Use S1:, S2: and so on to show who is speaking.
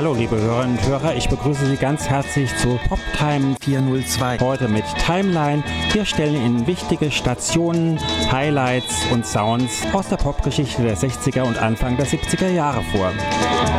S1: Hallo liebe Hörerinnen und Hörer, ich begrüße Sie ganz herzlich zu PopTime 402. Heute mit Timeline. Wir stellen Ihnen wichtige Stationen, Highlights und Sounds aus der Popgeschichte der 60er und Anfang der 70er Jahre vor.